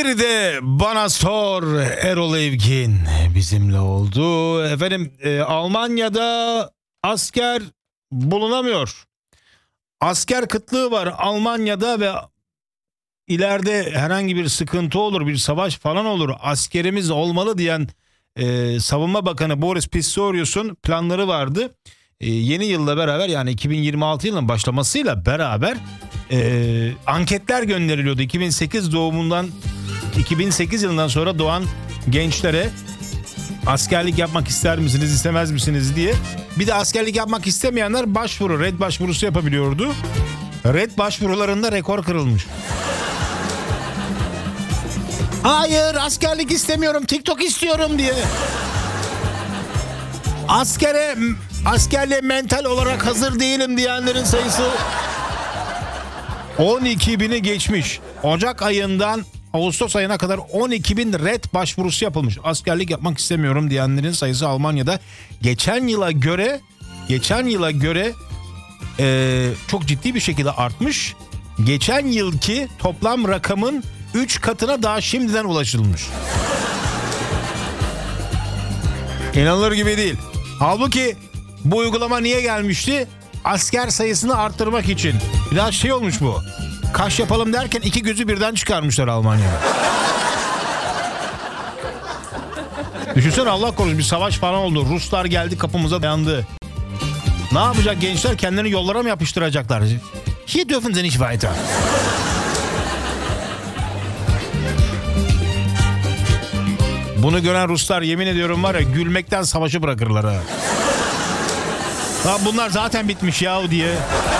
Bir de bana sor Erol Evgin bizimle oldu. Efendim Almanya'da asker bulunamıyor. Asker kıtlığı var Almanya'da ve ileride herhangi bir sıkıntı olur, bir savaş falan olur, askerimiz olmalı diyen Savunma Bakanı Boris Pistorius'un planları vardı. Yeni yılla beraber, yani 2026 yılının başlamasıyla beraber anketler gönderiliyordu. 2008 yılından sonra doğan gençlere askerlik yapmak ister misiniz, istemez misiniz diye. Bir de askerlik yapmak istemeyenler red başvurusu yapabiliyordu. Red başvurularında rekor kırılmış. Hayır, askerlik istemiyorum, TikTok istiyorum diye. Askerliğe mental olarak hazır değilim diyenlerin sayısı 12.000'i geçmiş. Ocak ayından Ağustos ayına kadar 12.000 red başvurusu yapılmış. Askerlik yapmak istemiyorum diyenlerin sayısı Almanya'da geçen yıla göre çok ciddi bir şekilde artmış. Geçen yılki toplam rakamın 3 katına daha şimdiden ulaşılmış. İnanılır gibi değil. Halbuki bu uygulama niye gelmişti? Asker sayısını arttırmak için. Biraz şey olmuş bu. Kaş yapalım derken iki gözü birden çıkarmışlar Almanya'da. Düşünsene, Allah korusun bir savaş falan oldu. Ruslar geldi, kapımıza dayandı. Ne yapacak gençler? Kendilerini yollara mı yapıştıracaklar? Hier dürfen sie nicht weiter. Bunu gören Ruslar, yemin ediyorum var ya, gülmekten savaşı bırakırlar ha. Bunlar zaten bitmiş yahu diye.